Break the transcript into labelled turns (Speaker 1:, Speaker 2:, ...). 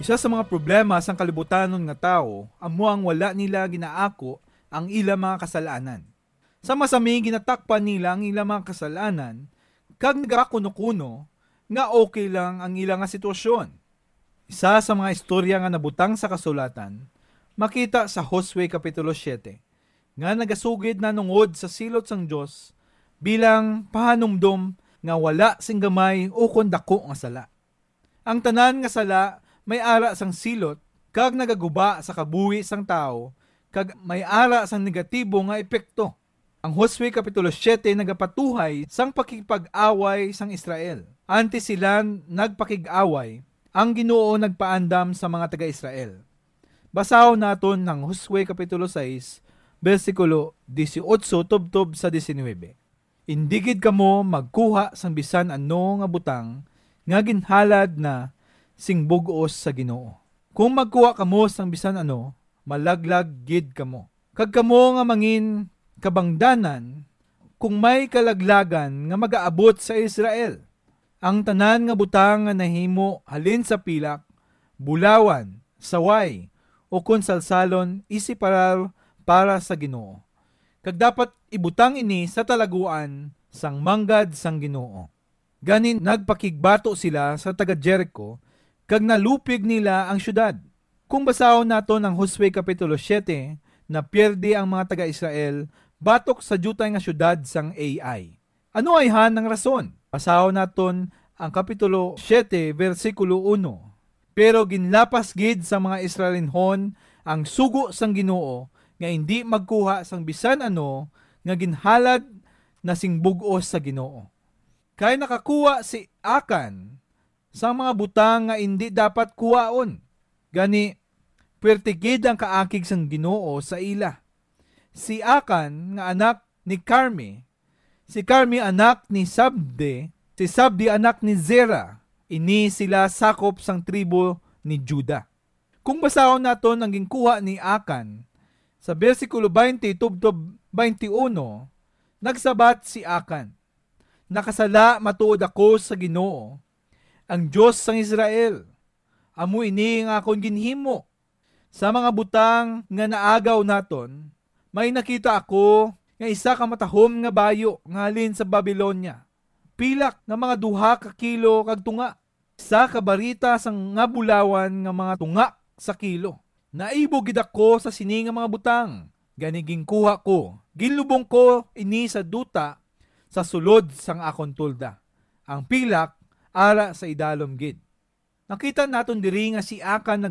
Speaker 1: Isa sa mga problema sang kalibutanon nga tao, amo ang wala nila ginaako ang ilang mga kasalanan. Sa masami ginatakpan nila ang ilang mga kasalanan, kag nagakuno-kuno nga okay lang ang ilang nga sitwasyon. Isa sa mga istorya nga nabutang sa kasulatan, makita sa Josue Kapitulo 7, nga nagasugid na nungod sa silot sang Diyos bilang pahanumdom nga wala sing gamay o kondako nga sala. Ang tanan nga sala may ara sang silot kag nagaguba sa kabuhi sang tao kag may ara sang negatibo nga epekto. Ang Josue Kapitulo 7 nagapatuhay sang pakikipag-away sang Israel. Antes sila nagpakig-away, ang Ginoo nagpaandam sa mga taga-Israel. Basaw naton ng Josue Kapitulo 6, versikulo 18 tubtob sa 19. Indigid kamo magkuha sang bisan ano nga butang nga ginhalad na singbugos sa Ginoo. Kung magkuha kamo sang bisan ano, malaglag gid kamo. Kag kamo nga mangin kabangdanan kung may kalaglagan nga magaabot sa Israel. Ang tanan nga butang nga nahimo halin sa pilak, bulawan, saway, o konsalsalon isiparar para sa Ginoo. Kag dapat ibutang ini sa talaguan sang manggad sang Ginoo. Ganin nagpakigbato sila sa taga Jericho kag nalupig nila ang syudad. Kung basahon nato ng Josue Kapitulo 7 na pierde ang mga taga-Israel batok sa jutay nga syudad sang Ai. Ano ay han ng rason? Basahon naton ang Kapitulo 7 versikulo 1. Pero ginlapas gid sa mga Israelinhon ang sugo sang Ginoo nga hindi magkuha sang bisan ano nga ginhalad na singbugos sa Ginoo. Kay nakakuha si Akan sa mga butang nga hindi dapat kuwaon. Gani, puwertigid ang kaakig sang Ginoo sa ila. Si Akan nga anak ni Carmi, si Carmi anak ni Sabde, si Sabde anak ni Zera, ini sila sakop sang tribo ni Juda. Kung basahon naton ang ginkuha ni Akan, sa versikulo 20 tubtob 21, nagsabat si Akan, nakasala matuod ako sa Ginoo, ang Diyos sang Israel. Amo ini nga akong ginhimo. Sa mga butang nga naagaw naton, may nakita ako nga isa ka matahom nga bayo nga halin sa Babylonia. Pilak nga mga 2 ka kilo kag tunga. Isa ka barita sang nga bulawan nga mga tunga sa kilo. Naibo gid ako sa sini nga mga butang. Ganiging kuha ko. Ginlubong ko ini sa duta sa sulod sang akon tulda. Ang pilak ara sa idalom gid. Nakita naton diri nga si Akan